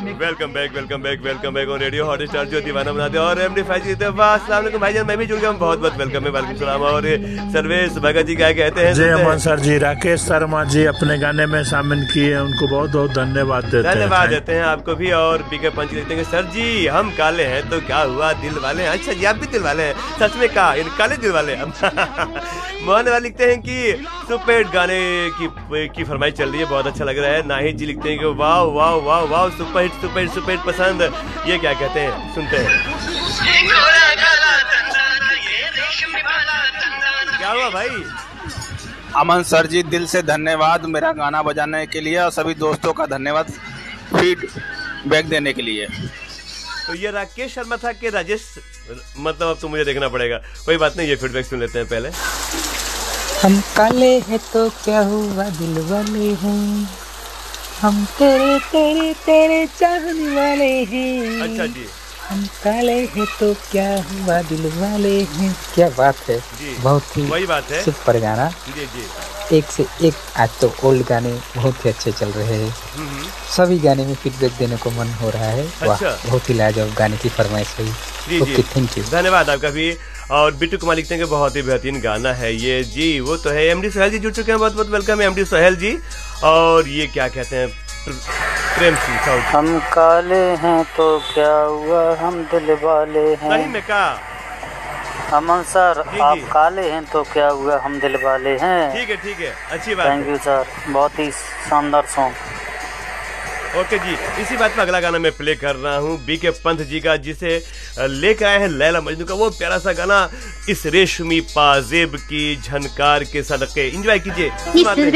Welcome back on radio hot star जो दीवाना बनाते और एमडी फैजी भाईजान, मैं भी जुड़ गया हूँ, बहुत बहुत वेलकम है, वालेकुम सलाम। और सर्वेश भगत जी क्या कहते हैं? जय अमन सर जी, राकेश शर्मा जी अपने गाने में शामिल किए, उनको बहुत बहुत धन्यवाद देते हैं आपको भी। और पीके पंच लिखते हैं सर जी हम काले हैं तो क्या हुआ दिल वाले हैं। अच्छा जी आप भी दिल वाले हैं, सच में कहा काले दिल वाले मोहन वाले लिखते हैं कि सुपर गाने की फरमाइश चल रही है, बहुत अच्छा लग रहा है। नाहिद जी लिखते हैं कि वाह वाह वाह वाह सुपर हिट पसंद। ये क्या कहते हैं सुनते हैं। क्या हुआ भाई? अमन सर जी दिल से धन्यवाद मेरा गाना बजाने के लिए, और सभी दोस्तों का धन्यवाद फीडबैक देने के लिए। तो ये राकेश शर्मा था कि राजेश, मतलब अब तो मुझे देखना पड़ेगा, कोई बात नहीं, ये फीडबैक सुन लेते हैं पहले। हम काले हैं तो क्या हुआ दिल वाले हैं, हम तेरे तेरे तेरे चाहने वाले हैं। अच्छा जी। हम काले हैं तो क्या हुआ दिल वाले हैं। क्या बात है जी, बहुत ही वही बात है, सुपर गाना जी जी। एक से एक आज तो ओल्ड गाने बहुत ही अच्छे चल रहे हैं, सभी गाने में फीडबैक देने को मन हो रहा है। अच्छा। वाह बहुत ही लाजवाब गाने की फरमाइश हुई। ओके थैंक यू, धन्यवाद आपका भी। और बिट्टू कुमार लिखते हैं कि बहुत ही बेहतरीन गाना है ये जी, वो तो है। एमडी सोहेल जी जुड़ चुके हैं, बहुत बहुत वेलकम है एमडी सोहेल जी। और ये क्या कहते हैं प्रेम सिंह साउथ, हम काले हैं तो क्या हुआ हम दिल वाले हैं। सही में कहा अमन सर आप काले हैं तो क्या हुआ हम दिल वाले हैं। ठीक है अच्छी बात। थैंक यू सर, बहुत ही शानदार सॉन्ग। ओके जी, इसी बात में अगला गाना मैं प्ले कर रहा हूँ बीके पंथ जी का, जिसे लेकर आए हैं लैला मजनू का वो प्यारा सा गाना, इस रेशमी पाजेब की झनकार के सदके। एंजॉय कीजिए।